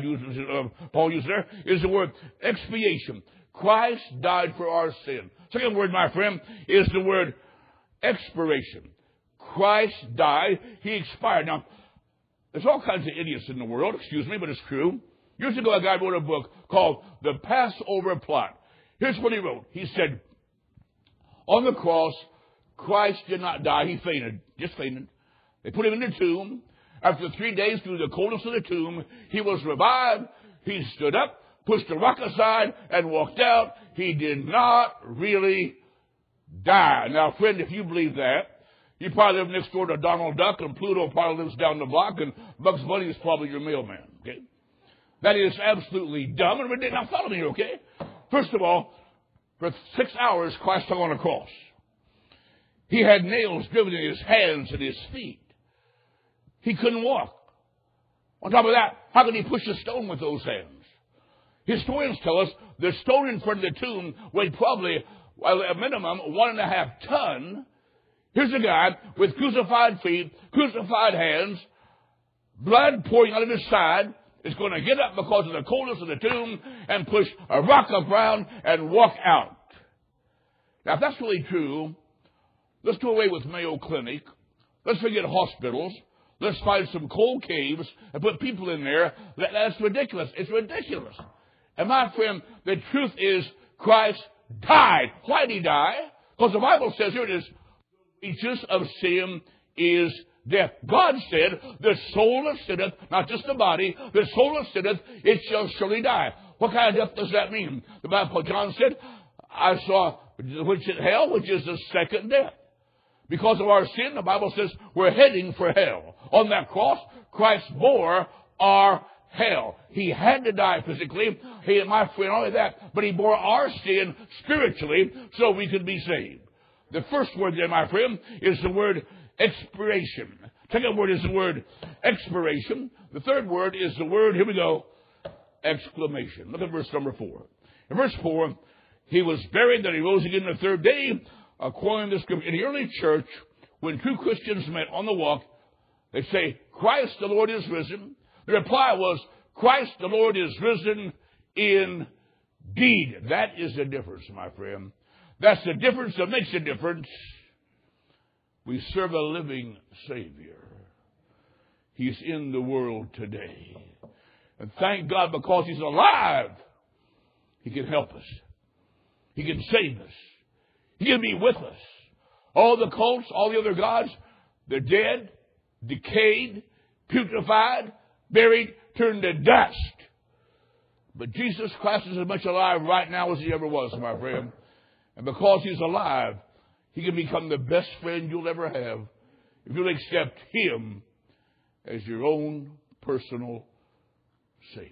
Paul used there, is the word expiation. Christ died for our sin. Second word, my friend, is the word expiration. Christ died. He expired. Now, there's all kinds of idiots in the world, excuse me, but it's true. Years ago, a guy wrote a book called The Passover Plot. Here's what he wrote. He said, on the cross, Christ did not die. He fainted. Just fainted. They put him in the tomb. After 3 days, through the coldness of the tomb, he was revived. He stood up, pushed the rock aside, and walked out. He did not really die. Now, friend, if you believe that, you probably live next door to Donald Duck, and Pluto probably lives down the block, and Bugs Bunny is probably your mailman. Okay? That is absolutely dumb and ridiculous. Now, follow me, okay? First of all, for 6 hours, Christ hung on a cross. He had nails driven in his hands and his feet. He couldn't walk. On top of that, how could he push a stone with those hands? Historians tell us the stone in front of the tomb weighed probably, well, a minimum 1.5 tons. Here's a guy with crucified feet, crucified hands, blood pouring out of his side, is going to get up because of the coldness of the tomb and push a rock around and walk out. Now, if that's really true, let's do away with Mayo Clinic. Let's forget hospitals. Let's find some coal caves and put people in there. That's ridiculous. It's ridiculous. And my friend, the truth is Christ died. Why did he die? Because the Bible says, here it is, the wages of sin is death. God said, the soul that sinneth, not just the body, the soul that sinneth, it shall surely die. What kind of death does that mean? The Bible, John said, I saw which is hell, which is the second death. Because of our sin, the Bible says we're heading for hell. On that cross, Christ bore our hell. He had to die physically. He, my friend, only that, but he bore our sin spiritually so we could be saved. The first word there, my friend, is the word expiration. Second word is the word expiration. The third word is the word, here we go, exclamation. Look at verse number 4. In verse 4, he was buried, then he rose again the third day. According to the scripture, in the early church, when two Christians met on the walk, they say, Christ the Lord is risen. The reply was, Christ the Lord is risen indeed. That is the difference, my friend. That's the difference that makes a difference. We serve a living Savior. He's in the world today. And thank God, because he's alive, he can help us. He can save us. He can be with us. All the cults, all the other gods, they're dead, decayed, putrefied, buried, turned to dust. But Jesus Christ is as much alive right now as he ever was, my friend. And because he's alive, he can become the best friend you'll ever have if you'll accept him as your own personal Savior.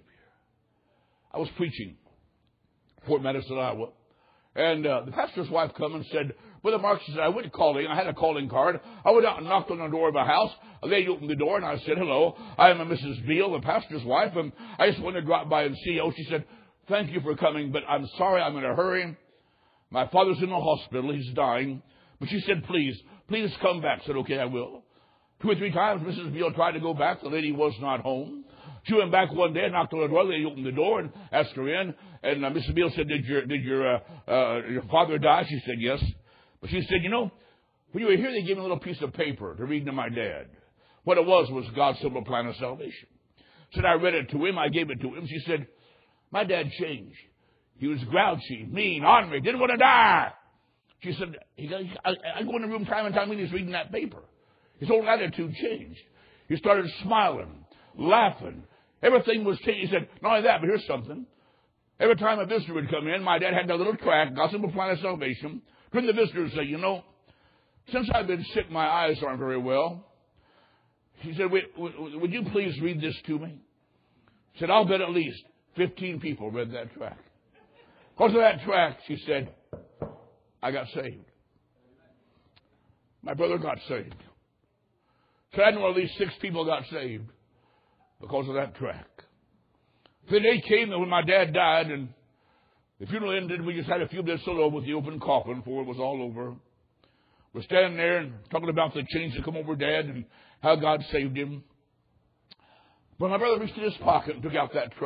I was preaching Fort Madison, Iowa. And the pastor's wife come and said, Brother Mark, she said, I went calling. I had a calling card. I went out and knocked on the door of a house. A lady opened the door, and I said, hello. I am a Mrs. Beal, the pastor's wife, and I just wanted to drop by and see you. She said, thank you for coming, but I'm sorry, I'm in a hurry. My father's in the hospital. He's dying. But she said, please come back. I said, okay, I will. 2 or 3 times, Mrs. Beal tried to go back. The lady was not home. She went back one day and knocked on the door. The lady opened the door and asked her in. And Mrs. Beal said, did your father die? She said, yes. But she said, you know, when you were here, they gave me a little piece of paper to read to my dad. What it was God's simple plan of salvation. Said I read it to him. I gave it to him. She said, my dad changed. He was grouchy, mean, ornery, didn't want to die. She said, I go in the room time and time when he's reading that paper. His whole attitude changed. He started smiling, laughing. Everything was changed. He said, not only that, but here's something. Every time a visitor would come in, my dad had that little tract, Gospel Plan of Salvation. Couldn't the visitor say, you know, since I've been sick, my eyes aren't very well. He said, would you please read this to me? He said, I'll bet at least 15 people read that tract. Because of that tract, she said, I got saved. My brother got saved. So I know at least 6 people got saved because of that tract. The day came that when my dad died and the funeral ended, we just had a few minutes alone with the open coffin before it was all over. We're standing there and talking about the change that come over Dad and how God saved him. But my brother reached in his pocket and took out that tract.